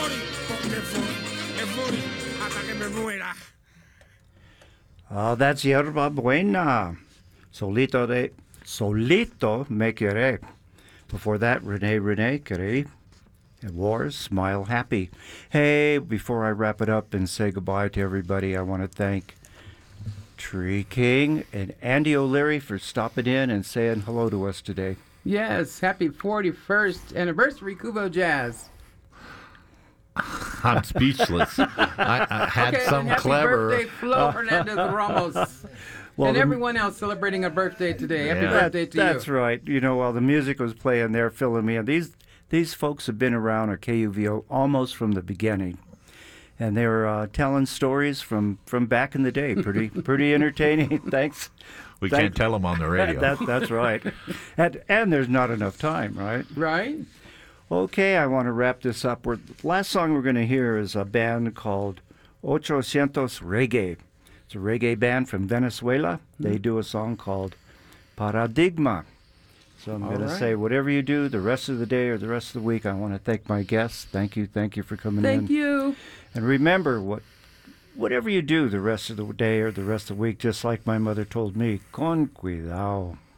hasta que me muera. That's Yerba Buena. Solito me quiere. Before that, Rene Querer. And Wars, Smile Happy. Hey, before I wrap it up and say goodbye to everybody, I want to thank Tree King and Andy O'Leary for stopping in and saying hello to us today. Yes, happy 41st anniversary, Kubo Jazz. I'm speechless. I had okay, some happy clever. Happy birthday, Flo Hernandez Ramos. Well, and everyone else celebrating a birthday today. Happy birthday to you. That's right. You know, while the music was playing, they're filling me in. These folks have been around at KUVO almost from the beginning. And they were telling stories from back in the day. Pretty entertaining. Thanks. We can't tell them on the radio. That's right. And there's not enough time, right? Right. Okay, I want to wrap this up. The last song we're going to hear is a band called Ochocientos Reggae. It's a reggae band from Venezuela. They do a song called Paradigma. So I'm going to say, whatever you do the rest of the day or the rest of the week, I want to thank my guests. Thank you for coming in. Thank you. And remember, whatever you do the rest of the day or the rest of the week, just like my mother told me, con cuidado.